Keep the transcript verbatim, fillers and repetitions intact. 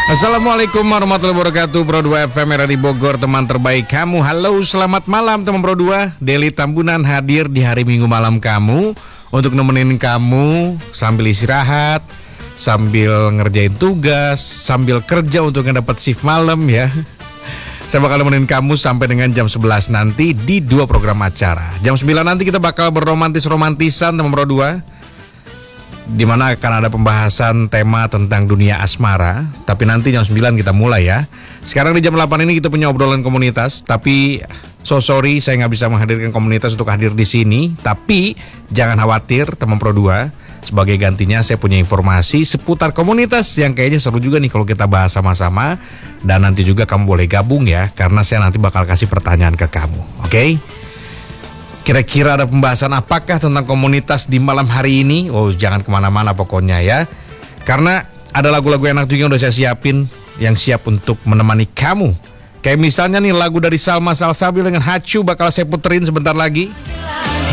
Assalamualaikum warahmatullahi wabarakatuh. Pro dua F M R di Bogor, teman terbaik kamu. Halo, selamat malam teman Pro dua. Deli Tambunan hadir di hari Minggu malam kamu untuk nemenin kamu sambil istirahat, sambil ngerjain tugas, sambil kerja untuk ngedapat shift malam ya. Saya bakal nemenin kamu sampai dengan jam sebelas nanti di dua program acara. Jam sembilan nanti kita bakal berromantis-romantisan teman Pro dua, di mana akan ada pembahasan tema tentang dunia asmara. Tapi nanti jam sembilan kita mulai ya. Sekarang di jam delapan ini kita punya obrolan komunitas. Tapi so sorry saya nggak bisa menghadirkan komunitas untuk hadir di sini. Tapi jangan khawatir teman Pro dua. Sebagai gantinya saya punya informasi seputar komunitas yang kayaknya seru juga nih kalau kita bahas sama-sama. Dan nanti juga kamu boleh gabung ya, karena saya nanti bakal kasih pertanyaan ke kamu. Oke? Okay? Kira-kira ada pembahasan apakah tentang komunitas di malam hari ini? Oh, jangan kemana-mana pokoknya ya. Karena ada lagu-lagu enak juga yang udah saya siapin, yang siap untuk menemani kamu. Kayak misalnya nih lagu dari Salma Salsabil dengan Hacu bakal saya puterin sebentar lagi.